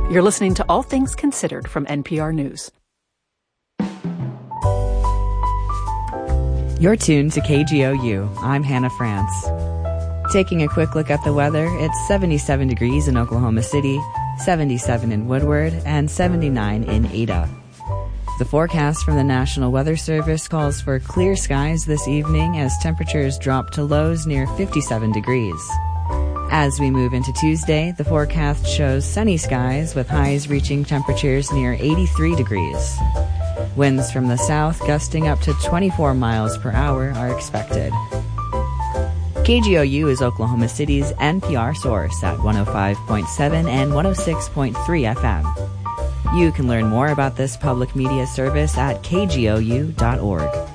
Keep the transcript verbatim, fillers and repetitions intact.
You're listening to All Things Considered from N P R News. You're tuned to K G O U. I'm Hannah France. Taking a quick look at the weather, it's seventy-seven degrees in Oklahoma City, seventy-seven in Woodward, and seventy-nine in Ada. The forecast from the National Weather Service calls for clear skies this evening as temperatures drop to lows near fifty-seven degrees. As we move into Tuesday, the forecast shows sunny skies with highs reaching temperatures near eighty-three degrees. Winds from the south gusting up to twenty-four miles per hour are expected. K G O U is Oklahoma City's N P R source at one oh five point seven and one oh six point three F M. You can learn more about this public media service at k g o u dot org.